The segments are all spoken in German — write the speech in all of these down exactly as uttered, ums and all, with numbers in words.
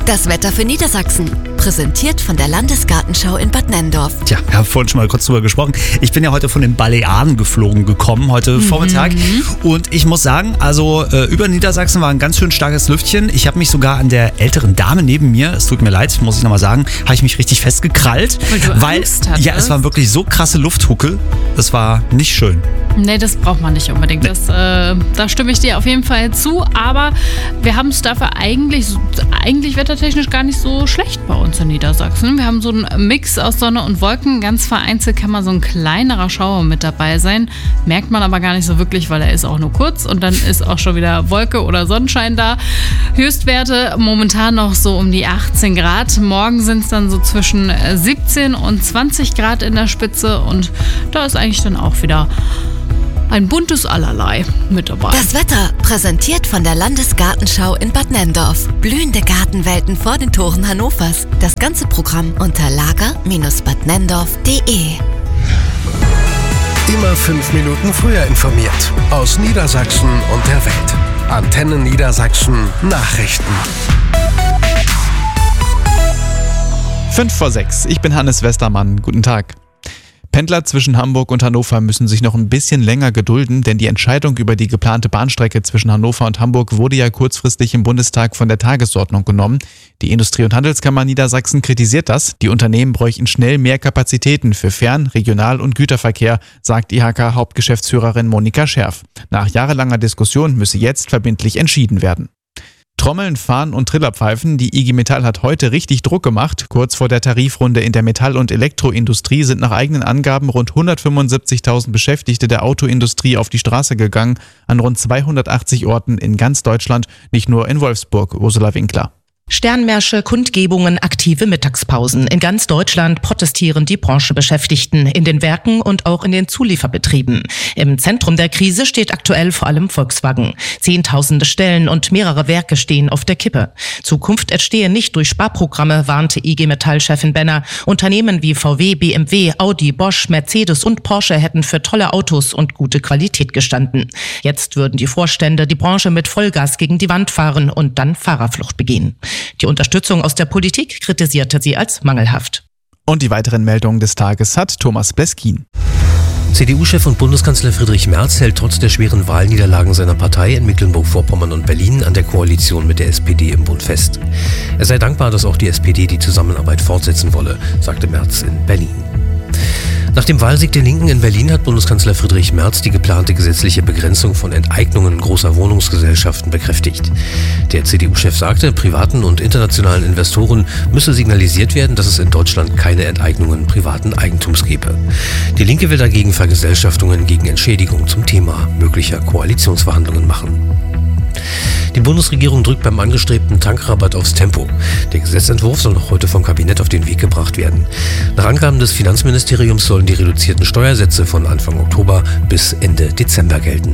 Das Wetter für Niedersachsen. Präsentiert von der Landesgartenschau in Bad Nenndorf. Tja, wir haben vorhin schon mal kurz drüber gesprochen. Ich bin ja heute von den Balearen geflogen gekommen, heute mhm. Vormittag. Und ich muss sagen, also äh, über Niedersachsen war ein ganz schön starkes Lüftchen. Ich habe mich sogar an der älteren Dame neben mir, es tut mir leid, muss ich nochmal sagen, habe ich mich richtig festgekrallt. Weil du weil Angst hattest. Ja, es waren wirklich so krasse Lufthuckel. Das war nicht schön. Nee, das braucht man nicht unbedingt. Das, äh, da stimme ich dir auf jeden Fall zu. Aber wir haben es dafür eigentlich, eigentlich wettertechnisch gar nicht so schlecht bei uns in Niedersachsen. Wir haben so einen Mix aus Sonne und Wolken. Ganz vereinzelt kann mal so ein kleinerer Schauer mit dabei sein. Merkt man aber gar nicht so wirklich, weil er ist auch nur kurz. Und dann ist auch schon wieder Wolke oder Sonnenschein da. Höchstwerte momentan noch so um die achtzehn Grad. Morgen sind es dann so zwischen siebzehn und zwanzig Grad in der Spitze. Und da ist eigentlich dann auch wieder ein buntes Allerlei mit dabei. Das Wetter präsentiert von der Landesgartenschau in Bad Nenndorf. Blühende Gartenwelten vor den Toren Hannovers. Das ganze Programm unter lager Bindestrich bad nenndorf punkt de. Immer fünf Minuten früher informiert. Aus Niedersachsen und der Welt. Antenne Niedersachsen Nachrichten. Fünf vor sechs. Ich bin Hannes Westermann. Guten Tag. Pendler zwischen Hamburg und Hannover müssen sich noch ein bisschen länger gedulden, denn die Entscheidung über die geplante Bahnstrecke zwischen Hannover und Hamburg wurde ja kurzfristig im Bundestag von der Tagesordnung genommen. Die Industrie- und Handelskammer Niedersachsen kritisiert das. Die Unternehmen bräuchten schnell mehr Kapazitäten für Fern-, Regional- und Güterverkehr, sagt I H K-Hauptgeschäftsführerin Monika Scherf. Nach jahrelanger Diskussion müsse jetzt verbindlich entschieden werden. Trommeln, Fahnen und Trillerpfeifen, die I G Metall hat heute richtig Druck gemacht. Kurz vor der Tarifrunde in der Metall- und Elektroindustrie sind nach eigenen Angaben rund hundertfünfundsiebzigtausend Beschäftigte der Autoindustrie auf die Straße gegangen, an rund zweihundertachtzig Orten in ganz Deutschland, nicht nur in Wolfsburg. Ursula Winkler. Sternmärsche, Kundgebungen, aktive Mittagspausen. In ganz Deutschland protestieren die Branchebeschäftigten in den Werken und auch in den Zulieferbetrieben. Im Zentrum der Krise steht aktuell vor allem Volkswagen. Zehntausende Stellen und mehrere Werke stehen auf der Kippe. Zukunft entstehe nicht durch Sparprogramme, warnte I G Metall-Chefin Benner. Unternehmen wie V W, B M W, Audi, Bosch, Mercedes und Porsche hätten für tolle Autos und gute Qualität gestanden. Jetzt würden die Vorstände die Branche mit Vollgas gegen die Wand fahren und dann Fahrerflucht begehen. Die Unterstützung aus der Politik kritisierte sie als mangelhaft. Und die weiteren Meldungen des Tages hat Thomas Bleskin. C D U-Chef und Bundeskanzler Friedrich Merz hält trotz der schweren Wahlniederlagen seiner Partei in Mecklenburg-Vorpommern und Berlin an der Koalition mit der S P D im Bund fest. Er sei dankbar, dass auch die S P D die Zusammenarbeit fortsetzen wolle, sagte Merz in Berlin. Nach dem Wahlsieg der Linken in Berlin hat Bundeskanzler Friedrich Merz die geplante gesetzliche Begrenzung von Enteignungen großer Wohnungsgesellschaften bekräftigt. Der C D U-Chef sagte, privaten und internationalen Investoren müsse signalisiert werden, dass es in Deutschland keine Enteignungen privaten Eigentums gebe. Die Linke will dagegen Vergesellschaftungen gegen Entschädigung zum Thema möglicher Koalitionsverhandlungen machen. Die Bundesregierung drückt beim angestrebten Tankrabatt aufs Tempo. Der Gesetzentwurf soll noch heute vom Kabinett auf den Weg gebracht werden. Nach Angaben des Finanzministeriums sollen die reduzierten Steuersätze von Anfang Oktober bis Ende Dezember gelten.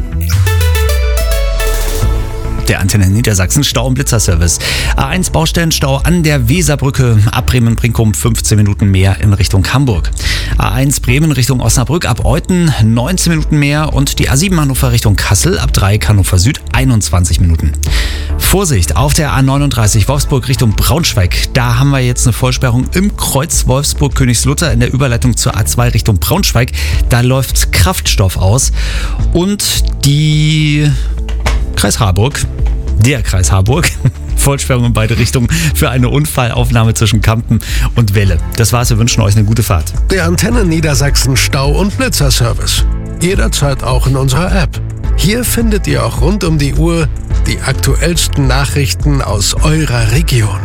Der Antenne Niedersachsen Stau- und Blitzerservice. A eins Baustellenstau an der Weserbrücke. Ab Bremen-Brinkum fünfzehn Minuten mehr in Richtung Hamburg. A eins Bremen Richtung Osnabrück ab Euthen neunzehn Minuten mehr und die A sieben Hannover Richtung Kassel ab Dreieck Hannover Süd einundzwanzig Minuten. Vorsicht auf der A neununddreißig Wolfsburg Richtung Braunschweig. Da haben wir jetzt eine Vollsperrung im Kreuz Wolfsburg-Königslutter in der Überleitung zur A zwei Richtung Braunschweig. Da läuft Kraftstoff aus und die Kreis Harburg, der Kreis Harburg, Vollsperrung in beide Richtungen für eine Unfallaufnahme zwischen Kampen und Welle. Das war's, wir wünschen euch eine gute Fahrt. Der Antenne Niedersachsen Stau- und Blitzerservice. Jederzeit auch in unserer App. Hier findet ihr auch rund um die Uhr die aktuellsten Nachrichten aus eurer Region.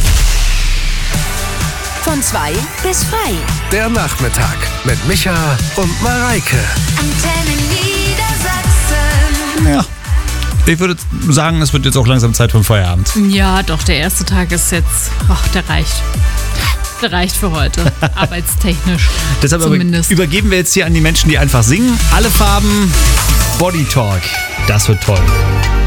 Von zwei bis frei. Der Nachmittag mit Micha und Mareike. Antenne Niedersachsen. Ja. Ich würde sagen, es wird jetzt auch langsam Zeit für den Feierabend. Ja, doch, der erste Tag ist jetzt, ach, der reicht. Der reicht für heute, arbeitstechnisch Deshalb zumindest. Übergeben wir jetzt hier an die Menschen, die einfach singen. Alle Farben, Body Talk. Das wird toll.